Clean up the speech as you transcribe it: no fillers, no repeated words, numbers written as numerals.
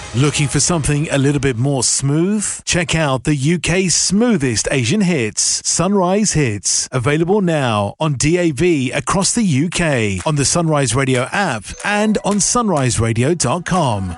Looking for something a little bit more smooth? Check out the UK's smoothest Asian hits, Sunrise Hits. Available now on DAB across the UK, on the Sunrise Radio app and on sunriseradio.com.